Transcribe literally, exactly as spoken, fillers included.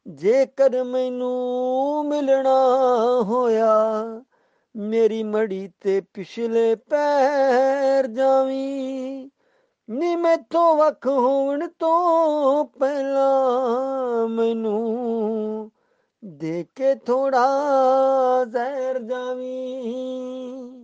ਜੇਕਰ ਮੈਨੂੰ ਮਿਲਣਾ ਹੋਇਆ ਮੇਰੀ ਮੜੀ ਤੇ ਪਿਛਲੇ ਪੈਰ ਜਾਵੀਂ। ਨੀ ਮੈਥੋਂ ਵੱਖ ਹੋਣ ਤੋਂ ਪਹਿਲਾਂ ਮੈਨੂੰ ਦੇ ਕੇ ਥੋੜਾ ਜ਼ਹਿਰ ਜਾਵੀਂ।